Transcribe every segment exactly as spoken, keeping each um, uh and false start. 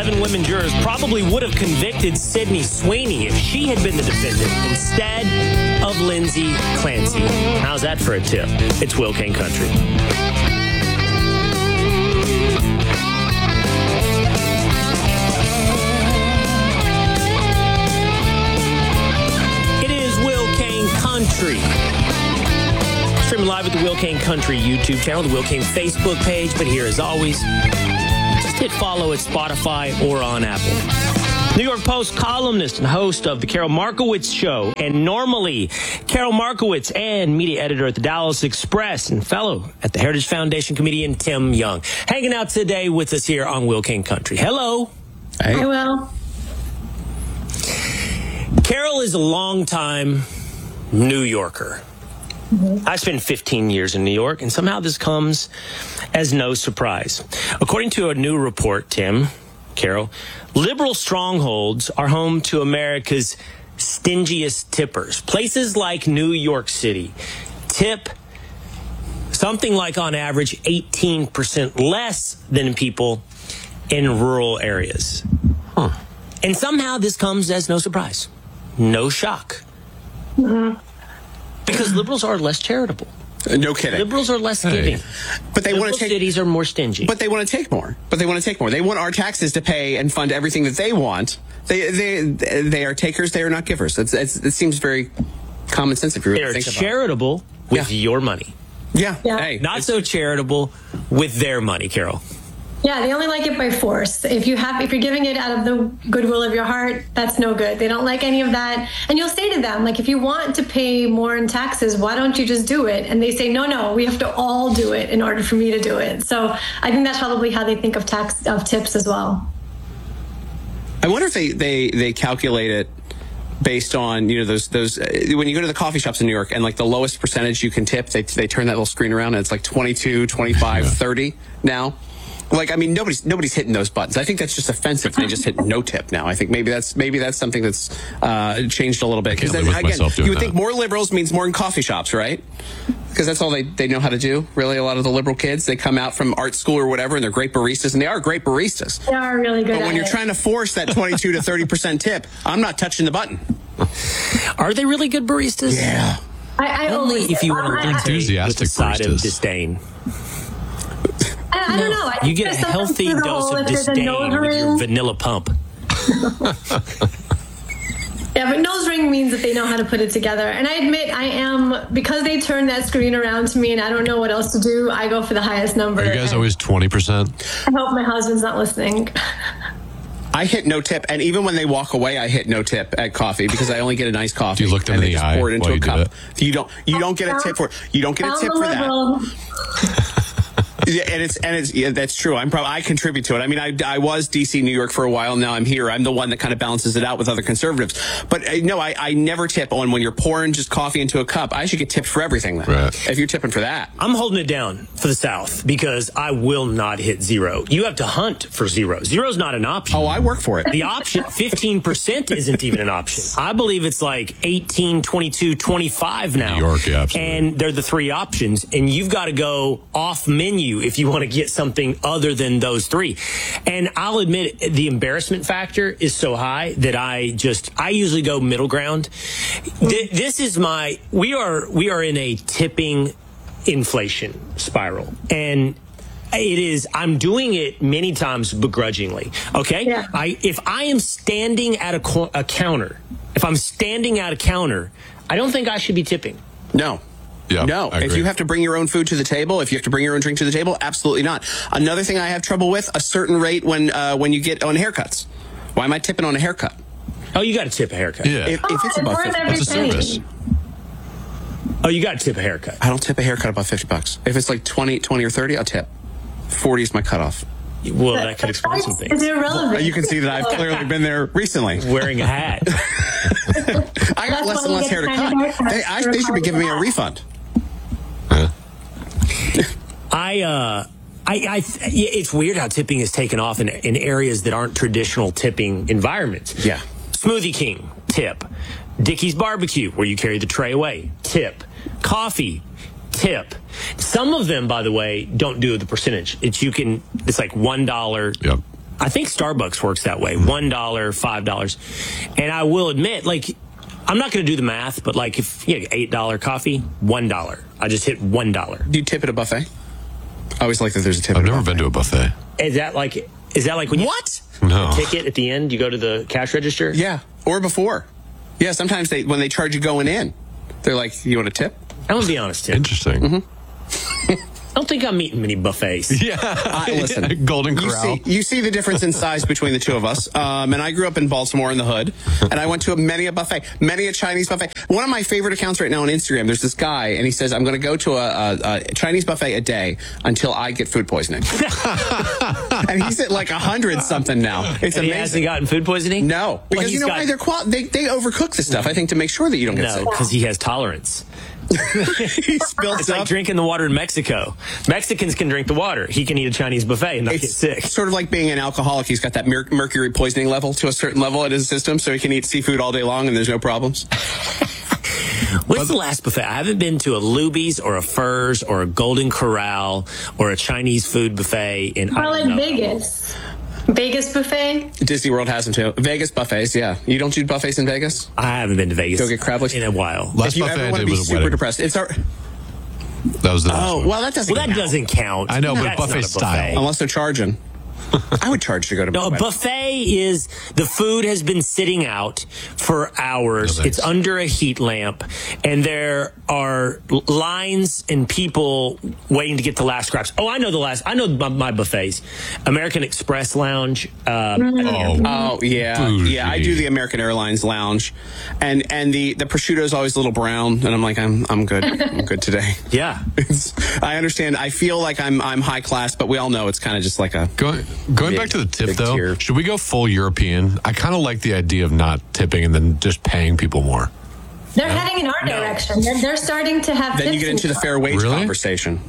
seven women jurors probably would have convicted Sydney Sweeney if she had been the defendant instead of Lindsay Clancy. How's that for a tip? It's Will Kane Country. It is Will Kane Country. Streaming live at the Will Kane Country YouTube channel, the Will Kane Facebook page. But here, as always, just hit follow at Spotify or on Apple. New York Post columnist and host of the Carol Markowitz Show, and normally Carol Markowitz and media editor at the Dallas Express and fellow at the Heritage Foundation comedian Tim Young. Hanging out today with us here on Will Kane Country. Hello. Hey. Hi, Will. Carol is a longtime New Yorker. Mm-hmm. I spent fifteen years in New York, and somehow this comes as no surprise. According to a new report, Tim, Carol, liberal strongholds are home to America's stingiest tippers. Places like New York City tip something like, on average, eighteen percent less than people in rural areas. Huh. And somehow this comes as no surprise. No shock. Mm-hmm. Because liberals are less charitable. No kidding. Liberals are less giving. Hey. But they want to take cities are more stingy. But they want to take more. But they want to take more. They want our taxes to pay and fund everything that they want. They they they are takers. They are not givers. It's, it's, it seems very common sense if you really They're think about it. They're charitable with yeah. your money. Yeah. yeah. Hey, not so charitable with their money, Carol. Yeah, they only like it by force. If you have, if you're giving it out of the goodwill of your heart, that's no good. They don't like any of that. And you'll say to them, like, if you want to pay more in taxes, why don't you just do it? And they say, no, no, we have to all do it in order for me to do it. So I think that's probably how they think of tax of tips as well. I wonder if they they they calculate it based on, you know, those those uh, when you go to the coffee shops in New York and like the lowest percentage you can tip, they they turn that little screen around and it's like twenty-two, twenty-five, yeah. thirty now. Like, I mean, nobody's nobody's hitting those buttons. I think that's just offensive. They just hit no tip now. I think maybe that's maybe that's something that's uh, changed a little bit. Because again, you would that. think more liberals means more in coffee shops, right? Because that's all they, they know how to do. Really, a lot of the liberal kids, they come out from art school or whatever, and they're great baristas, and they are great baristas. They are really good. But when at you're it. trying to force that twenty-two to thirty percent tip, I'm not touching the button. Are they really good baristas? Yeah. I, I Only always, if you want to enthusiastic with a side baristas. of disdain. I, I don't know. I You get a healthy dose of disdain with your vanilla pump. Yeah, but nose ring means that they know how to put it together. And I admit, I am, because they turned that screen around to me and I don't know what else to do, I go for the highest number. Are you guys always twenty percent? I hope my husband's not listening. I hit no tip, and even when they walk away, I hit no tip at coffee because I only get a nice coffee. Do you look them and in they the just eye pour it into while a you do cup. it? You don't. You don't get a tip for. You don't get a tip for that. Yeah, and it's and it's yeah, that's true. I'm probably I contribute to it. I mean, I, I was D C, New York for a while. Now I'm here. I'm the one that kind of balances it out with other conservatives. But uh, no, I, I never tip on when you're pouring just coffee into a cup. I should get tipped for everything then. Right. If you're tipping for that, I'm holding it down for the South because I will not hit zero. You have to hunt for zero. Zero's not an option. oh, I work for it. The option, fifteen percent isn't even an option. I believe it's like eighteen, twenty-two, twenty-five now. New York, yeah, absolutely. And they're the three options. And you've got to go off menu if you want to get something other than those three. And I'll admit the embarrassment factor is so high that I just, I usually go middle ground. Th- this is my, we are, we are in a tipping inflation spiral. And it is, I'm doing it many times begrudgingly. Okay. Yeah. I, if I am standing at a, co- a counter, if I'm standing at a counter, I don't think I should be tipping. No. Yeah, no, I if agree. you have to bring your own food to the table, if you have to bring your own drink to the table, absolutely not. Another thing I have trouble with, a certain rate when uh, when you get on haircuts. Why am I tipping on a haircut? Oh, you got to tip a haircut. Yeah. If, if it's Oh, above it's worth fifty, every It's a penny. service. Oh, you got to tip a haircut. I don't tip a haircut above fifty bucks. If it's like twenty, twenty or thirty, I'll tip. forty is my cutoff. Well, that could explain some It's things. irrelevant. You can see that I've clearly been there recently. Wearing a hat. I got That's less why and you less get hair to kind of cut. haircut. They, I, they should be giving me a refund. I, uh, I, I, it's weird how tipping is taken off in, in areas that aren't traditional tipping environments. Yeah. Smoothie King, tip. Dickie's Barbecue, where you carry the tray away, tip. Coffee, tip. Some of them, by the way, don't do the percentage. It's you can. It's like one dollar. Yep. I think Starbucks works that way. one dollar, five dollars. And I will admit, like, I'm not going to do the math, but like if you know, eight dollar coffee, one dollar. I just hit one dollar. Do you tip at a buffet? I always like that there's a tip. I've at a never buffet. been to a buffet. Is that like, is that like when you What? No. ticket at the end, you go to the cash register? Yeah, or before. Yeah, sometimes they when they charge you going in, they're like, "You want a tip?" I'm going to be honest, Tim. Interesting. I don't think I'm eating many buffets. Yeah. Uh, listen, Golden you Corral. see, you see the difference in size between the two of us. Um, and I grew up in Baltimore in the hood, and I went to a, many a buffet, many a Chinese buffet. One of my favorite accounts right now on Instagram, there's this guy, and he says, I'm going to go to a, a, a Chinese buffet a day until I get food poisoning. And he's at like a hundred something now. It's And he amazing. hasn't gotten food poisoning? No, because Well, you he's know got- why? They're qual- they, they overcook the stuff, I think, to make sure that you don't get No, sick. because he has tolerance. He spilled It's like stuff. drinking the water in Mexico. Mexicans can drink the water. He can eat a Chinese buffet and not get It's sick. sort of like being an alcoholic. He's got that mer- mercury poisoning level to a certain level in his system, so he can eat seafood all day long and there's no problems. What's the last buffet? I haven't been to a Luby's or a Furr's or a Golden Corral or a Chinese food buffet in I Or don't like know. Vegas. Vegas buffet. Disney World has them too. Vegas buffets, yeah. You don't do buffets in Vegas? I haven't been to Vegas Go get crab legs? in a while. Last If you buffet ever I want to did be was a super wedding. depressed, it's our. That was the last Oh, one. well, that doesn't. Well, that count. doesn't count. I know, but That's buffet not a style. Unless they're charging. I would charge to go to No, a buffet. buffet is the food has been sitting out for hours. No, thanks. It's under a heat lamp, and there are l- lines and people waiting to get the last scraps. Oh, I know the last. I know my, my buffets. American Express Lounge. Uh, Oh, Oh yeah, Bougie. yeah. I do the American Airlines lounge, and and the the prosciutto is always a little brown, and I'm like, I'm I'm good, I'm good today. yeah. It's, I understand. I feel like I'm I'm high class, but we all know it's kind of just like a. Going, going Big- back to the tip, big though, tier. should we go full European? I kind of like the idea of not tipping and then just paying people more. They're heading in our direction. They're, they're starting to have Then you tips get into the and fair wage Really? conversation.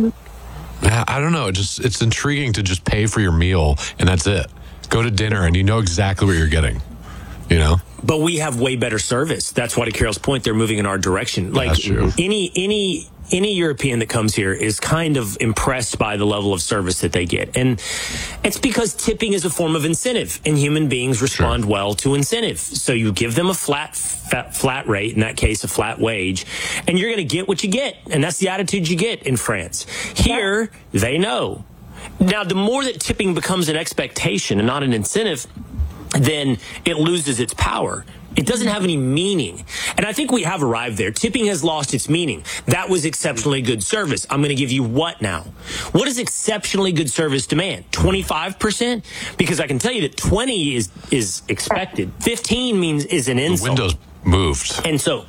I I don't know. It just it's intriguing to just pay for your meal and that's it. Go to dinner and you know exactly what you're getting. You know? But we have way better service. That's why, to Carol's point, they're moving in our direction. Like That's true. any any any European that comes here is kind of impressed by the level of service that they get, and it's because tipping is a form of incentive, and human beings respond Sure. well to incentive. So you give them a flat fat, flat rate, in that case, a flat wage, and you're going to get what you get, and that's the attitude you get in France. Here, they know. Now, the more that tipping becomes an expectation and not an incentive, then it loses its power. It doesn't have any meaning. And I think we have arrived there. Tipping has lost its meaning. That was exceptionally good service. I'm going to give you what now? What does exceptionally good service demand? twenty-five percent? Because I can tell you that twenty is is expected. fifteen means is an The insult. windows moved. And so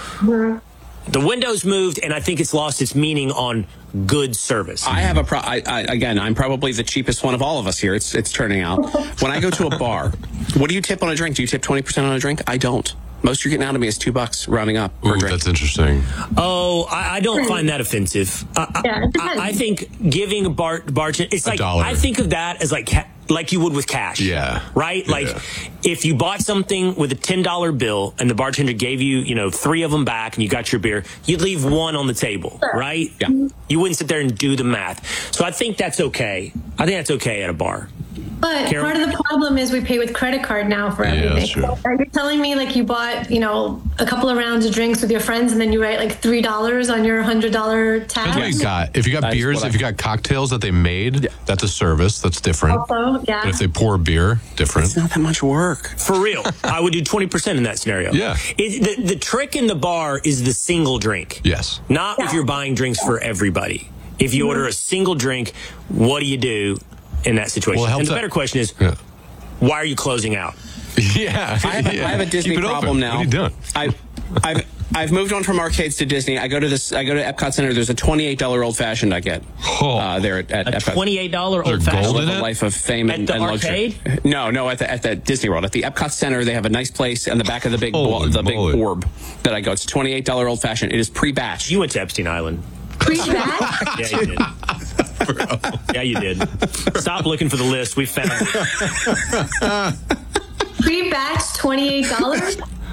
the window's moved, and I think it's lost its meaning on good service. I have a pro. I, I, again, I'm probably the cheapest one of all of us here. It's it's turning out. When I go to a bar, what do you tip on a drink? Do you tip twenty percent on a drink? I don't. Most you're getting out of me is two bucks, rounding up per Ooh, drink. that's interesting. Oh, I, I don't find that offensive. I, Yeah, it I, I, I think giving a bar bartender, it's A like dollar. I think of that as like ca- like you would with cash. Yeah. Right. Like Yeah. if you bought something with a ten dollar bill and the bartender gave you, you know, three of them back and you got your beer, you'd leave one on the table, right? Yeah. You wouldn't sit there and do the math. So I think that's okay. I think that's okay at a bar. But Carol? part of the problem is we pay with credit card now for Yeah, everything. that's true. So are you telling me like you bought, you know, a couple of rounds of drinks with your friends and then you write like three dollars on your hundred dollar tab? That's what you got. If you got That is beers, what I- if you got cocktails that they made, that's a service. That's different. Also, yeah. But if they pour beer, different. It's not that much work. For real, I would do twenty percent in that scenario. Yeah. It, the, the trick in the bar is the single drink. Yes. Not if you're buying drinks for everybody. If you order a single drink, what do you do in that situation? Well, it helps and the that- better question is, Yeah. why are you closing out? Yeah. I have, a, yeah. I have a Disney Keep it problem open. now. What are you doing? I, I've I've moved on from arcades to Disney. I go to this. I go to Epcot Center. There's a twenty-eight dollar old fashioned I get Oh. uh, there at, at A Epcot. twenty-eight dollar there old gold fashioned. in The it? life of fame At and, the and luxury. arcade? No, no, at the at the Disney World. At the Epcot Center, they have a nice place in the back of the big Holy the big moly. orb that I go. It's twenty-eight dollar old fashioned. It is pre-batch. You went to Epstein Island. Pre-batch? Yeah, you did. Yeah, you did. Stop looking for the list. We found it. Pre-batch twenty-eight dollars?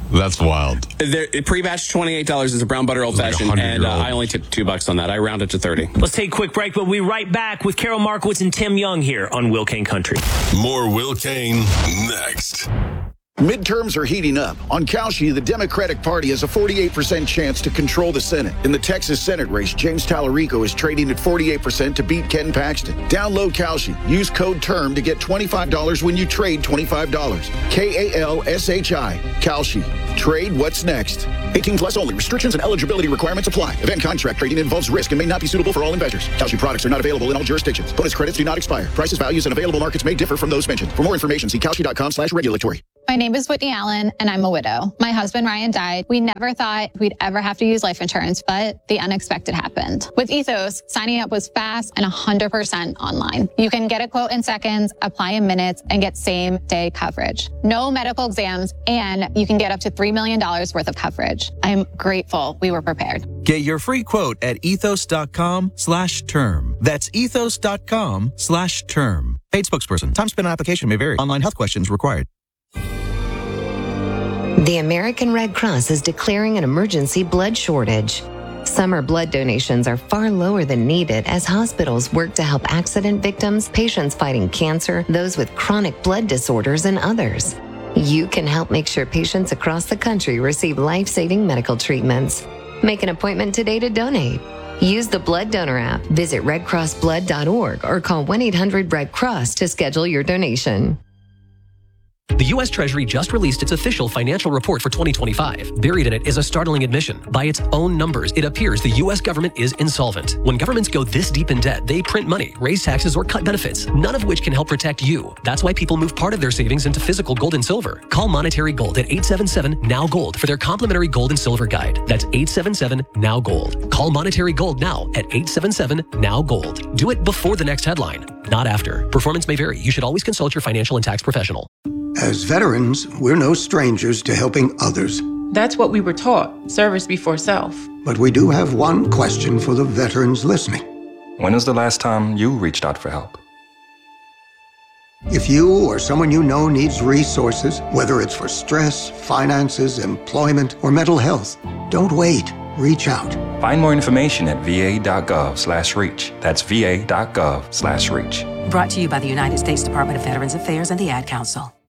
That's wild. They're, pre-batch twenty-eight dollars is a brown butter old fashioned, like and uh, I only took two bucks on that. I rounded to thirty. Let's take a quick break, but we'll be right back with Carol Markowitz and Tim Young here on Will Kane Country. More Will Kane next. Midterms are heating up. On Kalshi, the Democratic Party has a forty-eight percent chance to control the Senate. In the Texas Senate race, James Tallarico is trading at forty-eight percent to beat Ken Paxton. Download Kalshi. Use code TERM to get twenty-five dollars when you trade twenty-five dollars. K A L S H I. Kalshi. Trade what's next. eighteen plus only. Restrictions and eligibility requirements apply. Event contract trading involves risk and may not be suitable for all investors. Kalshi products are not available in all jurisdictions. Bonus credits do not expire. Prices, values, and available markets may differ from those mentioned. For more information, see kalshi.com slash regulatory. My name is Whitney Allen, and I'm a widow. My husband, Ryan, died. We never thought we'd ever have to use life insurance, but the unexpected happened. With Ethos, signing up was fast and one hundred percent online. You can get a quote in seconds, apply in minutes, and get same-day coverage. No medical exams, and you can get up to three million dollars worth of coverage. I'm grateful we were prepared. Get your free quote at ethos.com slash term. That's ethos.com slash term. Paid spokesperson. Time spent on application may vary. Online health questions required. The American Red Cross is declaring an emergency blood shortage. Summer blood donations are far lower than needed as hospitals work to help accident victims, patients fighting cancer, those with chronic blood disorders, and others. You can help make sure patients across the country receive life-saving medical treatments. Make an appointment today to donate. Use the Blood Donor app, visit red cross blood dot org, or call one eight hundred red cross to schedule your donation. The U S Treasury just released its official financial report for twenty twenty-five. Buried in it is a startling admission. By its own numbers, it appears the U S government is insolvent. When governments go this deep in debt, they print money, raise taxes, or cut benefits, none of which can help protect you. That's why people move part of their savings into physical gold and silver. Call Monetary Gold at eight seven seven, N O W Gold for their complimentary gold and silver guide. That's eight seven seven, N O W Gold. Call Monetary Gold now at eight seven seven, N O W Gold. Do it before the next headline, not after. Performance may vary. You should always consult your financial and tax professional. As veterans, we're no strangers to helping others. That's what we were taught, service before self. But we do have one question for the veterans listening. When was the last time you reached out for help? If you or someone you know needs resources, whether it's for stress, finances, employment, or mental health, don't wait. Reach out. Find more information at va.gov slash reach. That's va.gov slash reach. Brought to you by the United States Department of Veterans Affairs and the Ad Council.